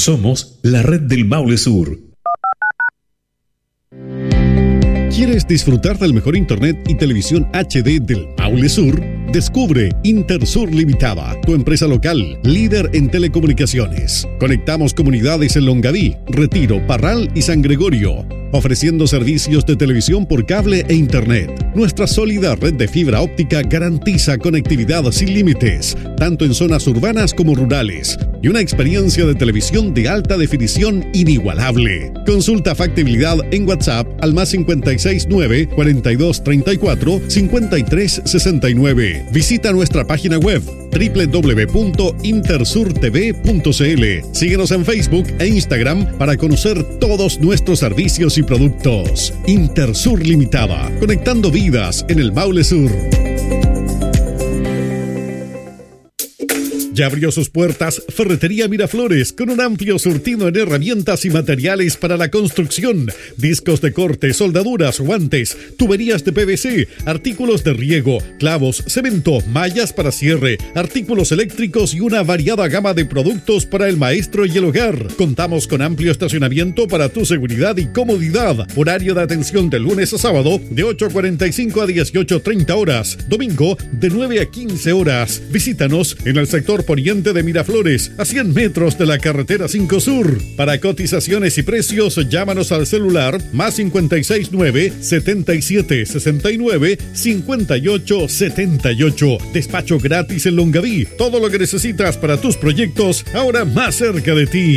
Somos la red del Maule Sur. ¿Quieres disfrutar del mejor internet y televisión HD del Maule Sur? Descubre Intersur Limitada, tu empresa local, líder en telecomunicaciones. Conectamos comunidades en Longaví, Retiro, Parral y San Gregorio, ofreciendo servicios de televisión por cable e internet. Nuestra sólida red de fibra óptica garantiza conectividad sin límites, tanto en zonas urbanas como rurales, y una experiencia de televisión de alta definición inigualable. Consulta factibilidad en WhatsApp al +569 4234 5369. Visita nuestra página web www.intersurtv.cl. Síguenos en Facebook e Instagram para conocer todos nuestros servicios y productos. Intersur Limitada, conectando vidas en el Maule Sur. Ya abrió sus puertas Ferretería Miraflores, con un amplio surtido en herramientas y materiales para la construcción, discos de corte, soldaduras, guantes, tuberías de PVC, artículos de riego, clavos, cemento, mallas para cierre, artículos eléctricos y una variada gama de productos para el maestro y el hogar. Contamos con amplio estacionamiento para tu seguridad y comodidad. Horario de atención de lunes a sábado de 8:45 a 18:30 horas, domingo de 9 a 15 horas. Visítanos en el sector poniente de Miraflores, a 100 metros de la carretera 5 Sur. Para cotizaciones y precios, llámanos al celular +569 77 69 58 78. Despacho gratis en Longaví. Todo lo que necesitas para tus proyectos, ahora más cerca de ti.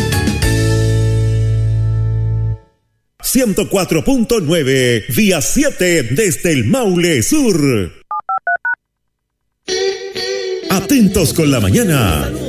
104.9, vía 7 desde el Maule Sur. Atentos con la mañana.